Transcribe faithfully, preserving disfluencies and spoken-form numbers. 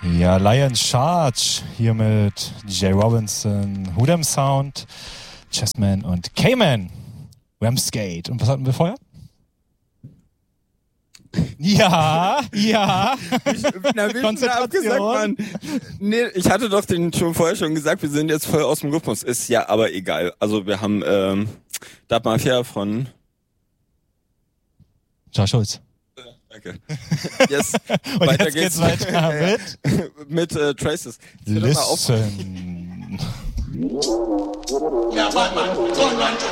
Ja, Lion Charge hier mit D J Robinson, Hoodem Sound, Chessman und Cayman, Ramsgate. Und was hatten wir vorher? Ja, ja. Ich, na, wie abgesagt, Mann. Nee, ich hatte doch den schon vorher schon gesagt, wir sind jetzt voll aus dem Rhythmus. Ist ja aber egal. Also wir haben ähm, Dub Mafia von Josh Schulz. Danke. Yes. Und weiter jetzt geht's, geht's weiter mit mit äh, Traces. Listen. Ja, warte mal.